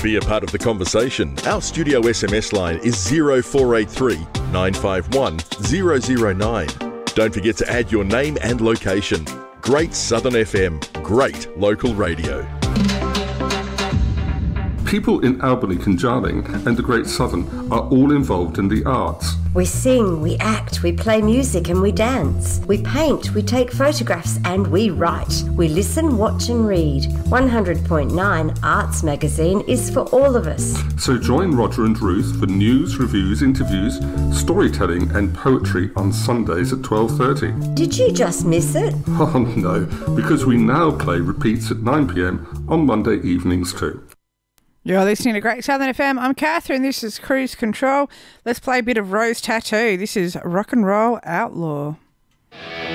Be a part of the conversation. Our studio SMS line is 0483 951 009. Don't forget to add your name and location. Great Southern FM, great local radio. People in Albany, Conjarling and the Great Southern are all involved in the arts. We sing, we act, we play music and we dance. We paint, we take photographs and we write. We listen, watch and read. 100.9 Arts Magazine is for all of us. So join Roger and Ruth for news, reviews, interviews, storytelling and poetry on Sundays at 12:30. Did you just miss it? Oh no, because we now play repeats at 9 p.m. on Monday evenings too. You're listening to Great Southern FM. I'm Catherine. This is Cruise Control. Let's play a bit of Rose Tattoo. This is Rock and Roll Outlaw.